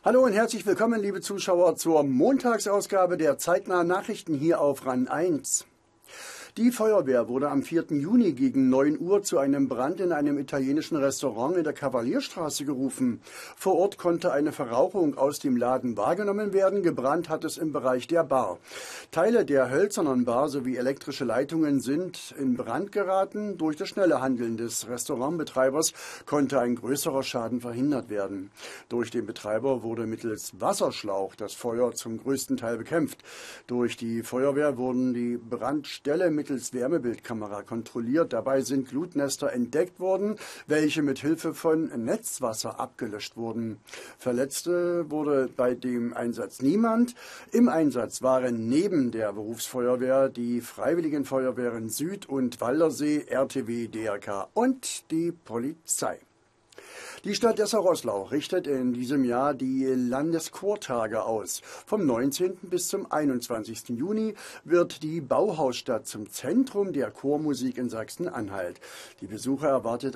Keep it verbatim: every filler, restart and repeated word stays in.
Hallo und herzlich willkommen, liebe Zuschauer, zur Montagsausgabe der zeitnahen Nachrichten hier auf RAN eins. Die Feuerwehr wurde am vierten Juni gegen neun Uhr zu einem Brand in einem italienischen Restaurant in der Kavalierstraße gerufen. Vor Ort konnte eine Verrauchung aus dem Laden wahrgenommen werden. Gebrannt hat es im Bereich der Bar. Teile der hölzernen Bar sowie elektrische Leitungen sind in Brand geraten. Durch das schnelle Handeln des Restaurantbetreibers konnte ein größerer Schaden verhindert werden. Durch den Betreiber wurde mittels Wasserschlauch das Feuer zum größten Teil bekämpft. Durch die Feuerwehr wurden die Brandstelle mit mittels Wärmebildkamera kontrolliert. Dabei sind Glutnester entdeckt worden, welche mit Hilfe von Netzwasser abgelöscht wurden. Verletzte wurde bei dem Einsatz niemand. Im Einsatz waren neben der Berufsfeuerwehr die Freiwilligen Feuerwehren Süd und Waldersee, R T W, D R K und die Polizei. Die Stadt Dessau-Roßlau richtet in diesem Jahr die Landeschortage aus. Vom neunzehnten bis zum einundzwanzigsten Juni wird die Bauhausstadt zum Zentrum der Chormusik in Sachsen-Anhalt. Die Besucher erwartet